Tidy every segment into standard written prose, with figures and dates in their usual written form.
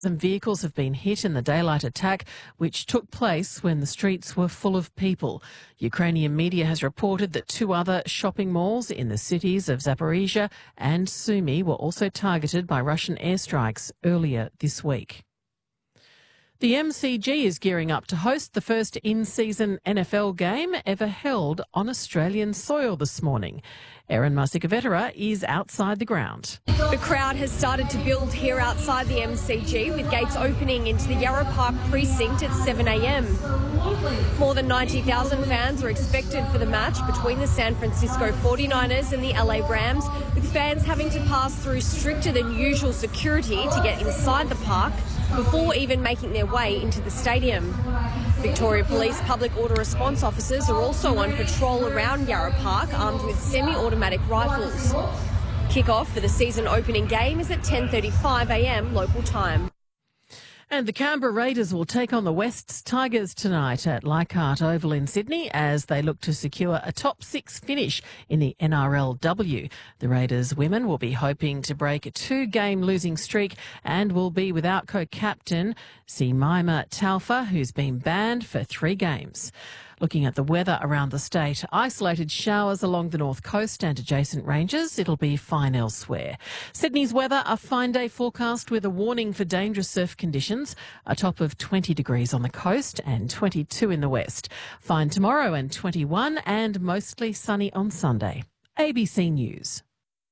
Some vehicles have been hit in the daylight attack, which took place when the streets were full of people. Ukrainian media has reported that two other shopping malls in the cities of Zaporizhia and Sumy were also targeted by Russian airstrikes earlier this week. The MCG is gearing up to host the first in-season NFL game ever held on Australian soil this morning. Erin Masikavetera is outside the ground. The crowd has started to build here outside the MCG, with gates opening into the Yarra Park precinct at 7 a.m. More than 90,000 fans are expected for the match between the San Francisco 49ers and the LA Rams, with fans having to pass through stricter than usual security to get inside the park before even making their way into the stadium. Victoria Police public order response officers are also on patrol around Yarra Park, armed with semi-automatic rifles. Kick-off for the season opening game is at 10:35 a.m. local time. And the Canberra Raiders will take on the Wests Tigers tonight at Leichhardt Oval in Sydney as they look to secure a top six finish in the NRLW. The Raiders women will be hoping to break a two-game losing streak and will be without co-captain Simaima Taufa, who's been banned for 3 games. Looking at the weather around the state, isolated showers along the north coast and adjacent ranges. It'll be fine elsewhere. Sydney's weather, a fine day forecast with a warning for dangerous surf conditions. A top of 20 degrees on the coast and 22 in the west. Fine tomorrow and 21 and mostly sunny on Sunday. ABC News.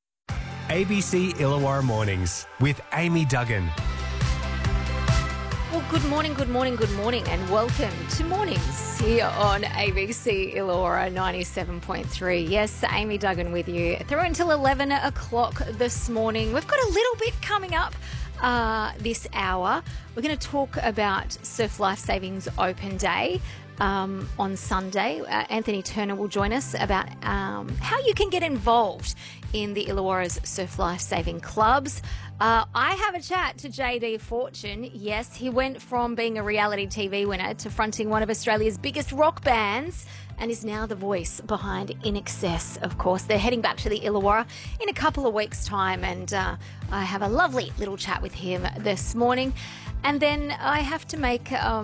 ABC Illawarra Mornings with Amy Duggan. Well, good morning, and welcome to Mornings here on ABC Illawarra 97.3. Yes, Amy Duggan with you through until 11 o'clock this morning. We've got a little bit coming up this hour. We're going to talk about Surf Life Savings Open Day on Sunday. Anthony Turner will join us about how you can get involved in the Illawarra's Surf Life Saving Clubs. I have a chat to JD Fortune. Yes, he went from being a reality TV winner to fronting one of Australia's biggest rock bands and is now the voice behind INXS, of course. They're heading back to the Illawarra in a couple of weeks' time, and I have a lovely little chat with him this morning. And then I have to make a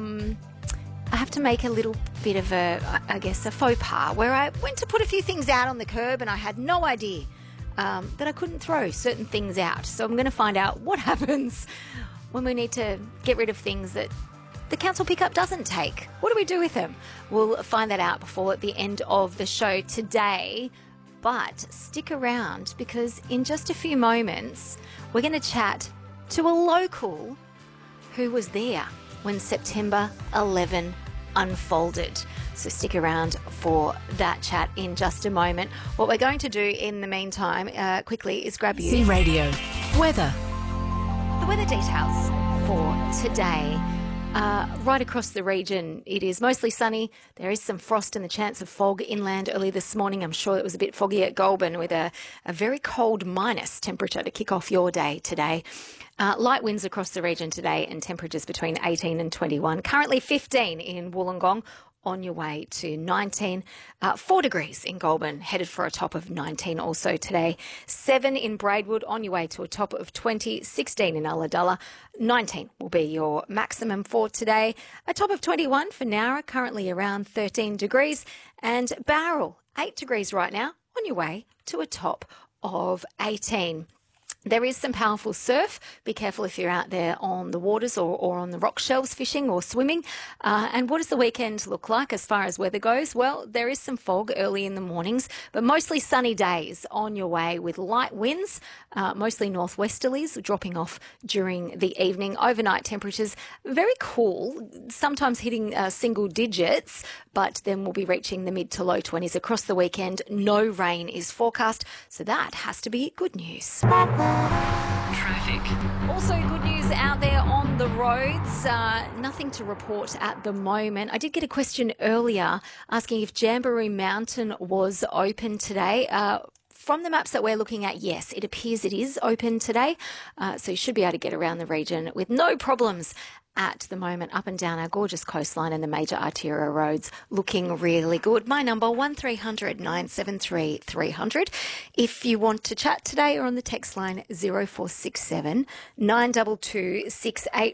little bit of a faux pas, where I went to put a few things out on the curb and I had no idea that I couldn't throw certain things out. So I'm going to find out what happens when we need to get rid of things that the council pickup doesn't take. What do we do with them? We'll find that out before the end of the show today. But stick around, because in just a few moments, we're going to chat to a local who was there when September 11 unfolded. So stick around for that chat in just a moment. What we're going to do in the meantime, quickly, is grab you ABC Radio weather. The weather details for today. Right across the region, it is mostly sunny. There is some frost and the chance of fog inland early this morning. I'm sure it was a bit foggy at Goulburn, with a very cold minus temperature to kick off your day today. Light winds across the region today and temperatures between 18 and 21. Currently 15 in Wollongong, on your way to 19. 4 degrees in Goulburn, headed for a top of 19 also today. 7 in Braidwood, on your way to a top of 20. 16 in Ulladulla. 19 will be your maximum for today. A top of 21 for Nowra, currently around 13 degrees. And Bowral, 8 degrees right now, on your way to a top of 18. There is some powerful surf. Be careful if you're out there on the waters or on the rock shelves fishing or swimming. And what does the weekend look like as far as weather goes? Well, there is some fog early in the mornings, but mostly sunny days on your way with light winds, mostly northwesterlies, dropping off during the evening. Overnight temperatures very cool, sometimes hitting single digits, but then we'll be reaching the mid to low 20s across the weekend. No rain is forecast, so that has to be good news. Traffic. Also good news out there on the roads. Nothing to report at the moment. I did get a question earlier asking if Jamboree Mountain was open today. From the maps that we're looking at, yes, it appears it is open today. So you should be able to get around the region with no problems at the moment, up and down our gorgeous coastline and the major arterial roads, looking really good. My number, 1300 973 300. If you want to chat today, or on the text line 0467 922